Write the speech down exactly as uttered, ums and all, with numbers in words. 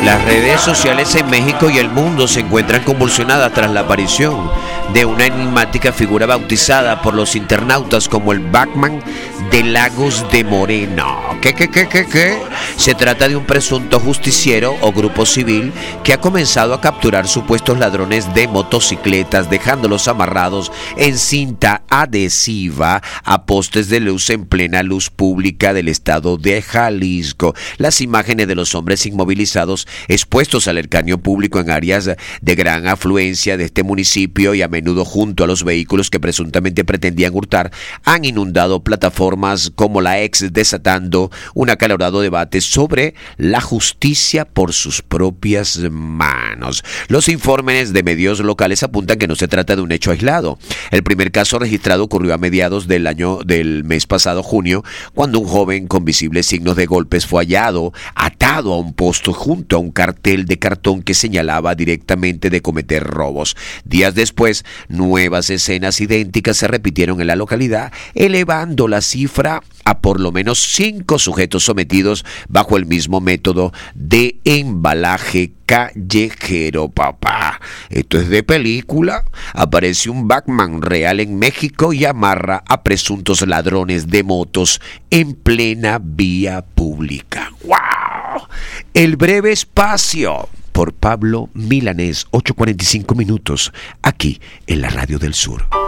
Las redes sociales en México y el mundo se encuentran convulsionadas tras la aparición de una enigmática figura bautizada por los internautas como el Batman de Lagos de Moreno. ¿Qué, qué, qué, qué, qué? Se trata de un presunto justiciero o grupo civil que ha comenzado a capturar supuestos ladrones de motocicletas, dejándolos amarrados en cinta adhesiva a postes de luz en plena luz pública del estado de Jalisco. Las imágenes de los hombres inmovilizados expuestos al escarnio público en áreas de gran afluencia de este municipio y a menudo junto a los vehículos que presuntamente pretendían hurtar, han inundado plataformas como la ex, desatando un acalorado debate sobre la justicia por sus propias manos. Los informes de medios locales apuntan que no se trata de un hecho aislado. El primer caso registrado ocurrió a mediados del año del mes pasado, junio, cuando un joven con visibles signos de golpes fue hallado atado a un poste junto a un cartel de cartón que señalaba directamente de cometer robos. Días después, nuevas escenas idénticas se repitieron en la localidad, elevando la cifra a por lo menos cinco sujetos sometidos bajo el mismo método de embalaje callejero, papá. Esto es de película. Aparece un Batman real en México y amarra a presuntos ladrones de motos en plena vía pública. ¡Wow! El breve espacio por Pablo Milanés, ocho cuarenta y cinco minutos, aquí en la Radio del Sur.